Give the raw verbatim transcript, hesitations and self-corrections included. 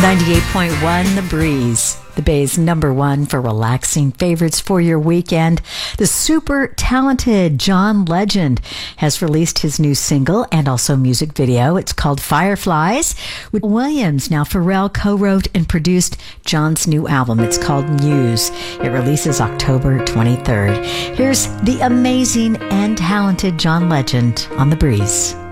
ninety-eight point one The Breeze, the Bay's number one for relaxing favorites for your weekend. The super talented John Legend has released his new single and also music video. It's called Fireflies with Williams. Now, Pharrell co-wrote and produced John's new album. It's called Muse. It releases October twenty-third. Here's the amazing and talented John Legend on The Breeze.